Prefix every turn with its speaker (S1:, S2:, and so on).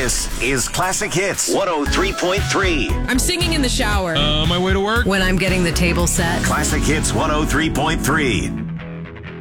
S1: This is Classic Hits 103.3.
S2: I'm singing in the shower.
S3: On my way to work.
S4: When I'm getting the table set.
S1: Classic Hits 103.3.